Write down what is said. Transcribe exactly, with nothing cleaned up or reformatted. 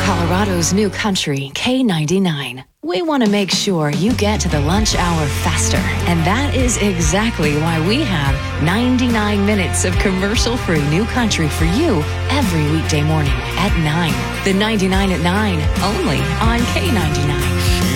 Colorado's new country, K ninety-nine. We want to make sure you get to the lunch hour faster. And that is exactly why we have ninety-nine minutes of commercial-free new country for you every weekday morning at nine. The ninety-nine at nine, only on K ninety-nine.